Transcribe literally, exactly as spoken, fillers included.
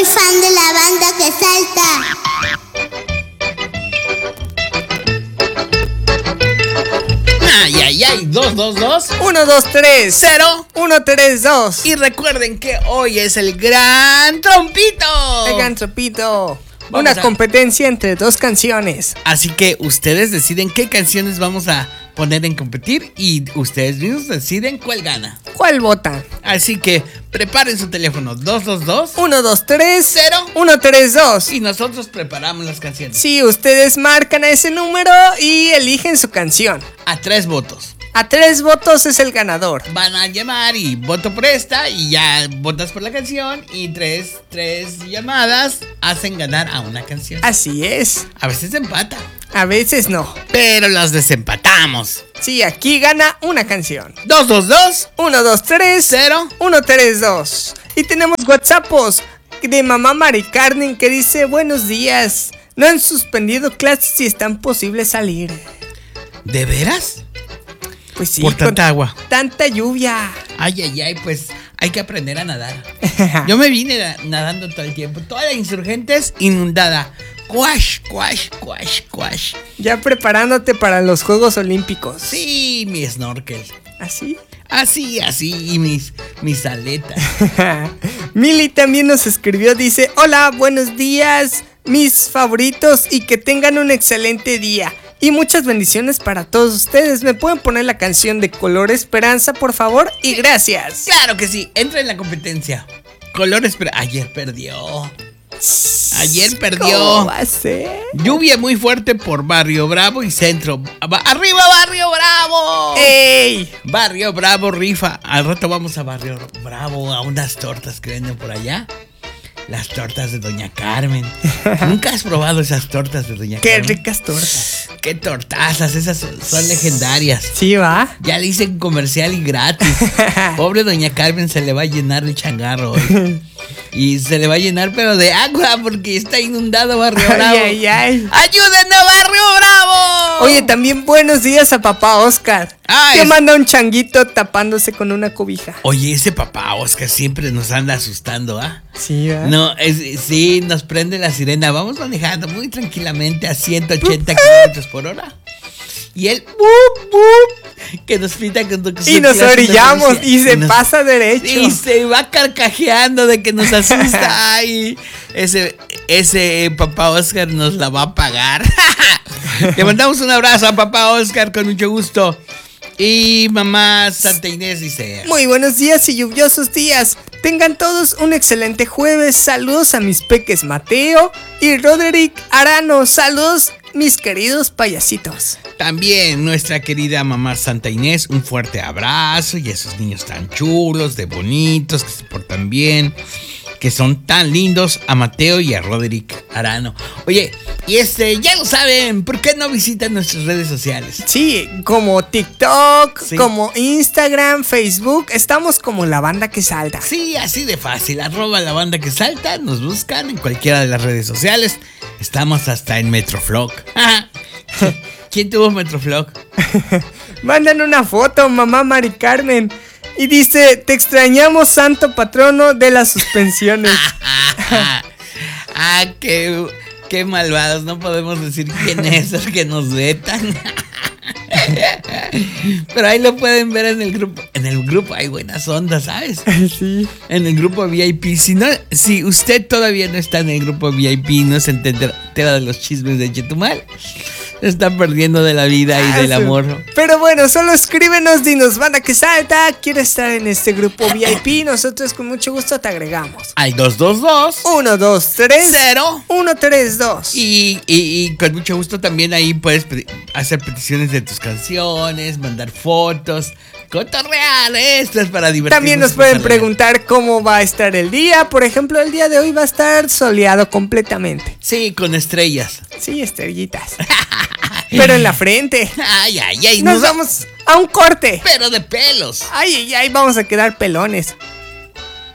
Soy fan de la banda que salta. Ay, ay, ay, dos, dos, dos. uno, dos, tres. Cero. uno, tres, dos. Y recuerden que hoy es el Gran Trompito. El Gran Trompito. Vamos Una a- competencia entre dos canciones. Así que ustedes deciden qué canciones vamos a poner en competir y ustedes mismos deciden cuál gana. ¿Cuál vota? Así que preparen su teléfono dos dos dos uno, dos, tres. Cero. uno, tres, dos. y nosotros preparamos las canciones. Sí, ustedes marcan a ese número y eligen su canción. A tres votos. A tres votos es el ganador. Van a llamar y voto por esta y ya votas por la canción y tres, tres llamadas hacen ganar a una canción. Así es. A veces empata, A veces no. pero las desempatamos. Sí, aquí gana una canción. dos dos dos uno, dos, tres. Cero. uno, tres, dos. Y tenemos WhatsAppos de mamá Mari Carmen que dice: buenos días. No han suspendido clases y están posibles salir. ¿De veras? Pues sí, Por tanta con agua. tanta lluvia. Ay, ay, ay, pues hay que aprender a nadar. Yo me vine na- nadando todo el tiempo. Toda la Insurgentes inundada. Cuash, cuash, cuash, cuash. Ya preparándote para los Juegos Olímpicos. Sí, mi snorkel. ¿Así? Así, así, y mis, mis aletas. Mili también nos escribió, dice: hola, buenos días, mis favoritos, y que tengan un excelente día. Y muchas bendiciones para todos ustedes. ¿Me pueden poner la canción de Color Esperanza, por favor? Y gracias. Claro que sí, entra en la competencia. Colores, pero ayer perdió. Ayer perdió. ¿Cómo va a ser? Lluvia muy fuerte por Barrio Bravo y Centro. Aba- ¡Arriba, Barrio Bravo! ¡Ey! Barrio Bravo rifa. Al rato vamos a Barrio Bravo a unas tortas que venden por allá. Las tortas de Doña Carmen. ¿Nunca has probado esas tortas de Doña ¡Qué Carmen? ricas tortas! ¡Qué tortazas! Esas son, son legendarias. ¿Sí va? Ya le hice comercial y gratis. Pobre Doña Carmen, se le va a llenar el changarro hoy. Y se le va a llenar pero de agua porque está inundado Barrio Bravo. Ay, ay, ay. ¡Ayúdenme, Barrio Bravo! Oye, también buenos días a papá Oscar. Ah, que es- manda un changuito tapándose con una cobija. Oye, ese papá Oscar siempre nos anda asustando, ¿ah? Sí, ¿verdad? No, es, sí, nos prende la sirena. Vamos manejando muy tranquilamente a ciento ochenta kilómetros por hora. Y él, ¡bup, bup! Que nos pita con su Y nos clase de orillamos policía. y se nos- pasa derecho. Y se va carcajeando de que nos asusta. Ay, ese, ese papá Oscar nos la va a pagar. Le mandamos un abrazo a papá Oscar con mucho gusto. Y mamá Santa Inés dice: Muy buenos días y lluviosos días. Tengan todos un excelente jueves. Saludos a mis peques Mateo y Roderick Arano. Saludos, mis queridos payasitos. también nuestra querida mamá Santa Inés, un fuerte abrazo. Y esos niños tan chulos, de bonitos, que se portan bien, que son tan lindos, a Mateo y a Roderick Arano. Oye, y este, ya lo saben, ¿por qué no visitan nuestras redes sociales? Sí, como TikTok, Sí. como Instagram, Facebook. Estamos como La Banda que Salta. Sí, así de fácil, arroba la banda que salta, nos buscan en cualquiera de las redes sociales. Estamos hasta en Metroflog. ¿Quién tuvo Metroflog? Mandan una foto, mamá Mari Carmen. Y dice: te extrañamos, santo patrono de las suspensiones. Ah, qué, qué malvados, no podemos decir quién es el que nos vetan. Pero ahí lo pueden ver en el grupo. En el grupo hay buenas ondas, ¿sabes? Sí. En el grupo V I P. Si no, si usted todavía no está en el grupo V I P, no se entera de los chismes de Chetumal, se está perdiendo de la vida y del amor. Pero bueno, solo escríbenos, dinos Banda que Salta, ¿quieres estar en este grupo V I P? Nosotros con mucho gusto te agregamos. Al dos dos dos uno, dos, tres, cero uno, tres, dos. Y, y, y con mucho gusto también ahí puedes pedi- hacer peticiones de tus canciones, mandar fotos, cotorrear, esto es para divertirnos. También nos y pueden pasarla bien. preguntar cómo va a estar el día. Por ejemplo, el día de hoy va a estar soleado completamente. Sí, con estrellas. Sí, estrellitas. Pero en la frente. Ay, ay, ay. Nos nos vamos a un corte. Pero de pelos. Ay, ay, ay, vamos a quedar pelones.